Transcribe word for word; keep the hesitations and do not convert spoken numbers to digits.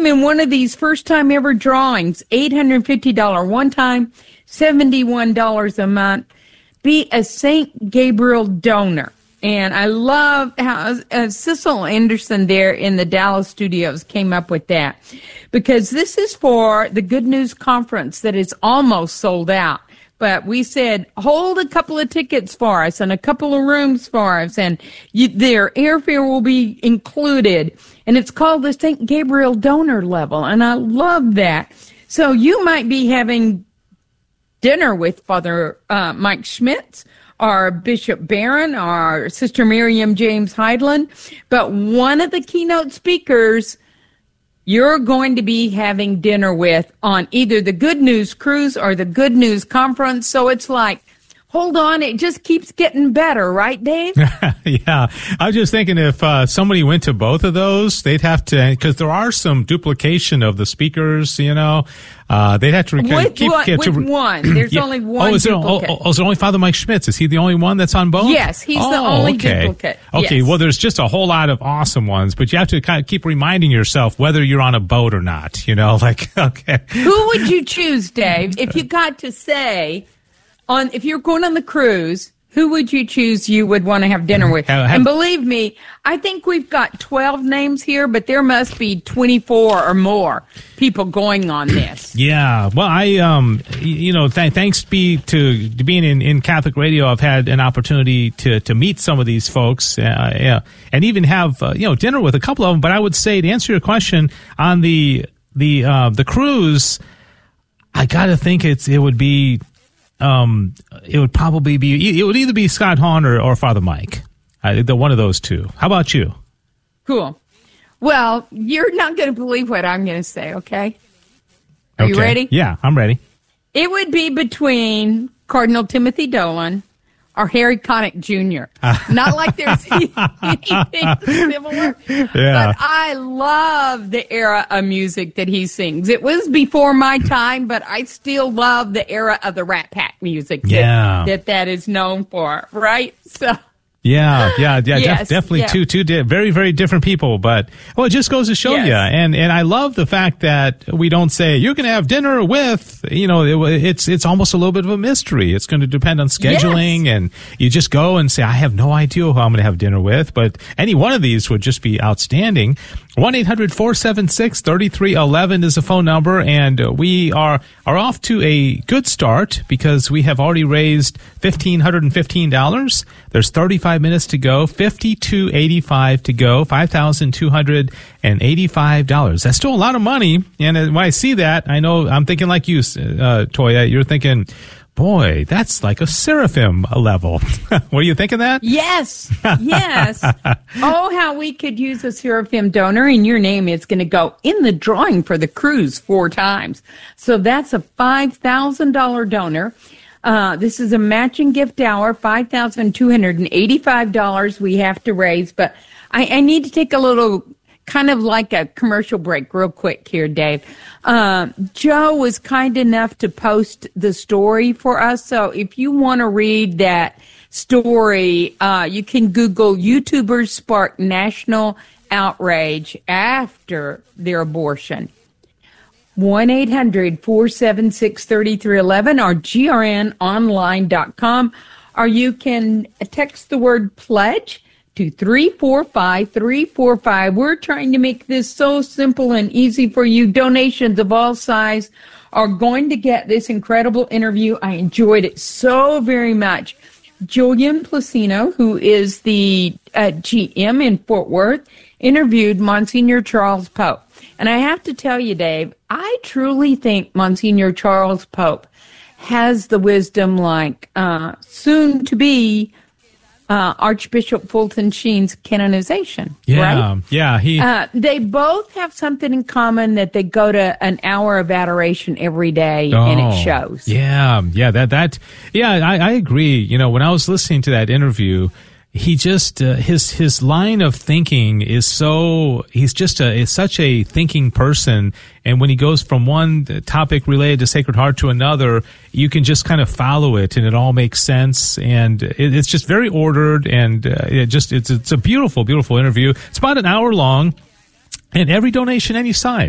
in one of these first-time ever drawings, eight hundred fifty dollars one time, seventy-one dollars a month. Be a Saint Gabriel donor. And I love how uh, Cecil Anderson there in the Dallas studios came up with that, because this is for the Good News Conference that is almost sold out. But we said, hold a couple of tickets for us and a couple of rooms for us, and you, their airfare will be included. And it's called the Saint Gabriel Donor Level, and I love that. So you might be having dinner with Father uh, Mike Schmitz, or Bishop Barron, or Sister Miriam James Heidland, but one of the keynote speakers you're going to be having dinner with on either the Good News Cruise or the Good News Conference. So it's like, hold on, it just keeps getting better, right, Dave? Yeah. I was just thinking if uh, somebody went to both of those, they'd have to, because there are some duplication of the speakers, you know. Uh, they'd have to with, keep, one, keep with to, one. There's yeah. only one oh, is there, duplicate. Oh, oh, is it only Father Mike Schmitz? Is he the only one that's on both? Yes, he's oh, the only okay. duplicate. Okay, yes. Well, there's just a whole lot of awesome ones, but you have to kind of keep reminding yourself whether you're on a boat or not, you know, like, okay. Who would you choose, Dave, if you got to say, on if you're going on the cruise, who would you choose you would want to have dinner with? Have, have, and believe me, I think we've got twelve names here, but there must be twenty-four or more people going on this. Yeah. Well, I, um, you know, th- thanks be to, to being in, in Catholic radio, I've had an opportunity to, to meet some of these folks, uh, yeah, and even have, uh, you know, dinner with a couple of them. But I would say, to answer your question, on the, the, uh, the cruise, I got to think it's, it would be, Um, it would probably be, it would either be Scott Hahn or, or Father Mike. Uh, the one of those two. How about you? Cool. Well, you're not going to believe what I'm going to say, okay? Are okay. you ready? Yeah, I'm ready. It would be between Cardinal Timothy Dolan or Harry Connick Junior Not like there's anything similar, yeah. but I love the era of music that he sings. It was before my time, but I still love the era of the Rat Pack music that yeah. that, that is known for, right? So. Yeah, yeah, yeah, yes, def- definitely yeah. two, two di- very, very different people. But, well, it just goes to show yes. you. And, and I love the fact that we don't say, you're going to have dinner with, you know, it, it's, it's almost a little bit of a mystery. It's going to depend on scheduling. Yes. And you just go and say, I have no idea who I'm going to have dinner with. But any one of these would just be outstanding. one eight hundred four seven six three three one one is the phone number. And uh, we are, are off to a good start because we have already raised one thousand five hundred fifteen dollars. There's thirty-five minutes to go, fifty-two eighty-five to go, five thousand two hundred eighty-five dollars. That's still a lot of money. And when I see that, I know I'm thinking like you, uh, Toya. You're thinking, boy, that's like a seraphim level. Were you thinking that? Yes, yes. Oh, how we could use a seraphim donor, and your name is going to go in the drawing for the cruise four times. So that's a five thousand dollars donor. Uh, this is a matching gift hour, five thousand two hundred eighty-five dollars we have to raise. But I, I need to take a little, kind of like a commercial break real quick here, Dave. Uh, Joe was kind enough to post the story for us. So if you want to read that story, uh, you can Google YouTubers spark national outrage after their abortion. one eight hundred four seven six three three one one or G R N online dot com, or you can text the word pledge to three four five three four five. We're trying to make this so simple and easy for you. Donations of all size are going to get this incredible interview. I enjoyed it so very much. Julian Placino, who is the uh, G M in Fort Worth, interviewed Monsignor Charles Pope. And I have to tell you, Dave, I truly think Monsignor Charles Pope has the wisdom like uh, soon to be uh, Archbishop Fulton Sheen's canonization. Yeah, right? yeah. He. Uh, they both have something in common, that they go to an hour of adoration every day, oh, and it shows. Yeah, yeah. That that. Yeah, I, I agree. You know, when I was listening to that interview, he just uh, his his line of thinking is so he's just a is such a thinking person, and when he goes from one topic related to Sacred Heart to another, you can just kind of follow it, and it all makes sense, and it, it's just very ordered, and uh, it just it's it's a beautiful beautiful interview. It's about an hour long, and every donation any size.